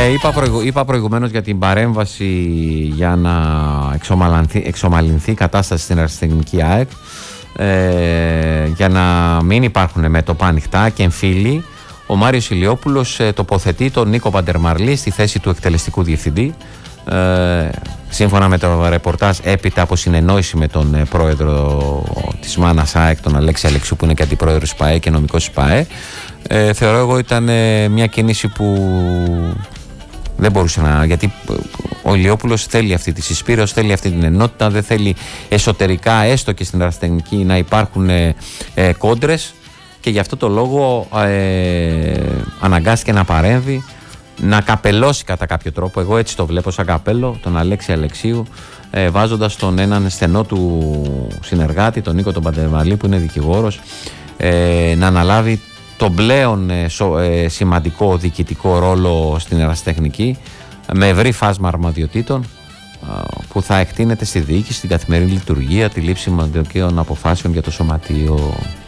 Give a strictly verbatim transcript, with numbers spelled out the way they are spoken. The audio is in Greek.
Ε, είπα, προηγου, είπα προηγουμένως για την παρέμβαση για να εξομαλυνθεί, εξομαλυνθεί η κατάσταση στην αεραστεχνική ΑΕΚ, ε, για να μην υπάρχουν μέτωπα ανοιχτά και εμφύλοι. Ο Μάριος Ηλιόπουλος ε, τοποθετεί τον Νίκο Παντερμαρλή στη θέση του εκτελεστικού διευθυντή. Ε, σύμφωνα με το ρεπορτάζ, έπειτα από συνεννόηση με τον ε, πρόεδρο της Μάνας ΑΕΚ, τον Αλέξη Αλεξιού, που είναι και αντιπρόεδρος της ΠΑΕ και νομικός της ΠΑΕ, ε, θεωρώ εγώ ήταν ε, μια κίνηση που δεν μπορούσε να, γιατί ο Ηλιόπουλος θέλει αυτή τη συσπήρωση, θέλει αυτή την ενότητα, δεν θέλει εσωτερικά, έστω και στην αεραστεχνική, να υπάρχουν ε, ε, κόντρες, και γι' αυτό το λόγο ε, αναγκάστηκε να παρέμβει, να καπελώσει κατά κάποιο τρόπο, εγώ έτσι το βλέπω σαν καπέλο, τον Αλέξη Αλεξίου, ε, βάζοντας τον έναν στενό του συνεργάτη, τον Νίκο τον Παντερμαρλή, που είναι δικηγόρος, ε, να αναλάβει τον πλέον ε, σο, ε, σημαντικό διοικητικό ρόλο στην αεραστεχνική, με ευρύ φάσμα αρμοδιοτήτων, που θα εκτείνεται στη διοίκηση, στην καθημερινή λειτουργία, τη λήψη σημαντικών αποφάσεων για το σωματείο.